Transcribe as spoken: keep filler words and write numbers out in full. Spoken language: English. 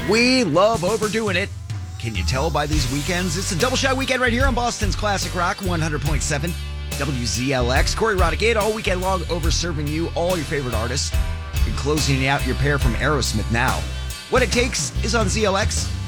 We love overdoing it. Can you tell by these weekends? It's a double shot weekend right here on Boston's Classic Rock one hundred point seven W Z L X. Corey Roddigate all weekend long over serving you all your favorite artists and closing out your pair from Aerosmith now. What It Takes is on Z L X.